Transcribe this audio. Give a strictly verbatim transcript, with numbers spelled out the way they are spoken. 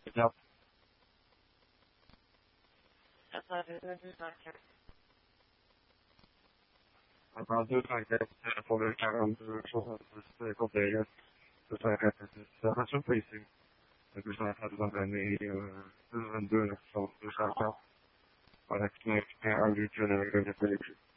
job. That's what it is, doctor. About deux t'inquiète pour le quarante-deux jours, c'est compliqué. C'est très répété. C'est un surprise. C'est que j'en ai fait dans l'année deux mille vingt-deux, là, sur deux cent quatre. Avec un but, je n'ai pas